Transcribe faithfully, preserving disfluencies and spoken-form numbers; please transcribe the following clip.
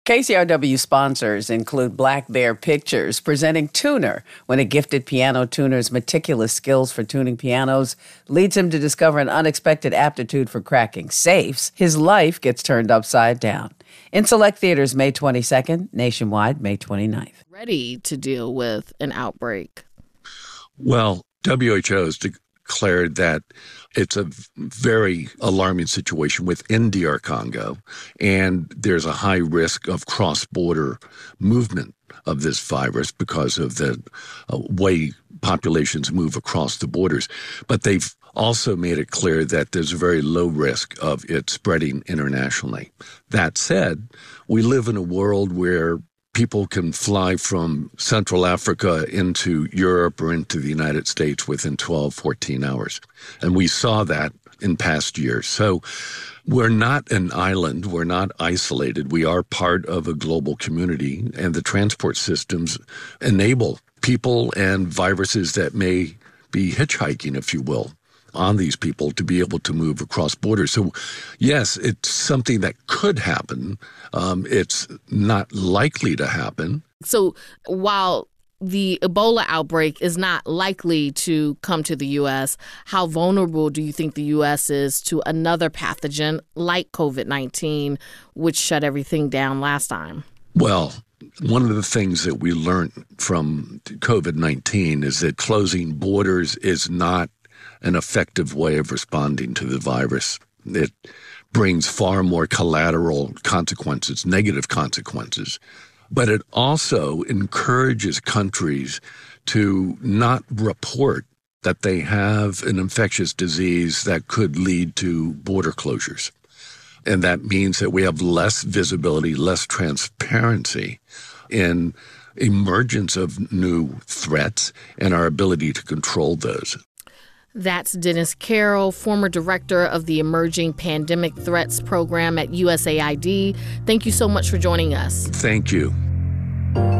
K C R W sponsors include Black Bear Pictures, presenting Tuner, when a gifted piano tuner's meticulous skills for tuning pianos leads him to discover an unexpected aptitude for cracking safes. His life gets turned upside down. In select theaters May twenty-second, nationwide May twenty-ninth. Ready to deal with an outbreak? Well, W H O has declared that it's a very alarming situation within D R Congo, and there's a high risk of cross-border movement of this virus because of the uh, way populations move across the borders. But they've also made it clear that there's a very low risk of it spreading internationally. That said, we live in a world where people can fly from Central Africa into Europe or into the United States within twelve, fourteen hours. And we saw that in past years. So we're not an island. We're not isolated. We are part of a global community, and the transport systems enable people and viruses that may be hitchhiking, if you will, on these people to be able to move across borders. So, yes, it's something that could happen. Um, it's not likely to happen. So while the Ebola outbreak is not likely to come to the U S, how vulnerable do you think the U S is to another pathogen like COVID nineteen, which shut everything down last time? Well, one of the things that we learned from COVID nineteen is that closing borders is not an effective way of responding to the virus. It brings far more collateral consequences, negative consequences. But it also encourages countries to not report that they have an infectious disease that could lead to border closures. And that means that we have less visibility, less transparency in emergence of new threats and our ability to control those. That's Dennis Carroll, former director of the Emerging Pandemic Threats Program at U S A I D. Thank you so much for joining us. Thank you.